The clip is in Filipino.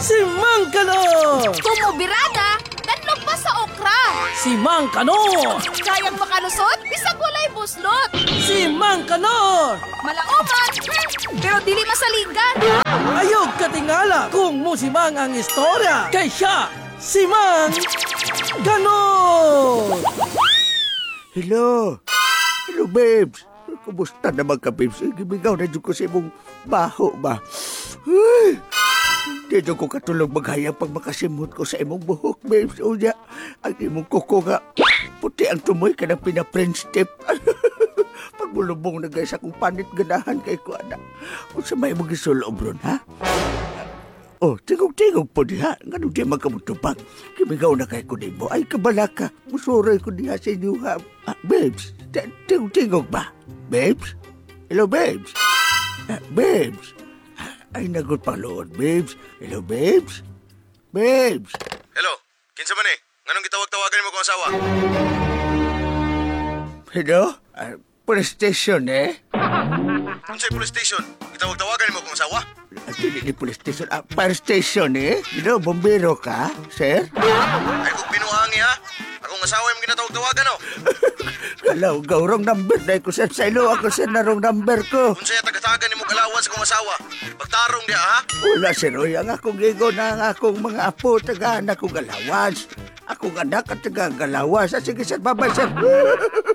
Si Mang Kanor! Kumubirada, danlog pa sa okra. Si Mang Kanor! Kayang makalusot, bisag walay buslot. Si Mang Kanor! Malaoman, pero dili masaligan. Ayog katingala kung musimang ang istorya. Kay siya, si Mang Kanor! Hello! Hello, babes! Kumusta naman ka, babes? Gibigaw na dyan ko sa imong baho ba? Ay! Di dyan ko katulog maghayang pag makasimot ko sa imong buhok, babes. O niya, ang imong kuko nga, puti ang tumoy ka ng pina-French tip. Pagbulubong na guys akong panit ganahan kay ko, anak. Kung sa may mong isulob ron, ha? Oh, tingog-tingog po diha. Nga di magkamutupag. Kimigaw na kay ko di mo. Ay, kabala ka. Musuroy ko diha sa inyo, ha? Ah, babes, tingog-tingog ba? Babes? Hello, babes? Babes? Ay, nagot pa lood, babes. Hello, babes? Babes? Hello, kinsa man eh? Nganong gitawag-tawagan mo kong asawa? Hello? Police station, eh? Unsay police station? Gitawag-tawagan mo kong asawa? Dili ni police station. Fire station, eh? Hello, bombero ka, sir? Ay kung pinuangi ha? Akong asawa yung ginatawag-tawagan oh. Kalaw, wrong number. Dahil ko sir, sa ilo ako sir na wrong number ko. Unsay taga-tagan ni mo kalawan sa kong asawa? Pagtarong diya ha? Wala, sir. Oy, ang akong gigo na ang akong mga apo, tagaan akong galawas. Akong anak at taga-galawas. Sige, sir. Bye-bye, sir.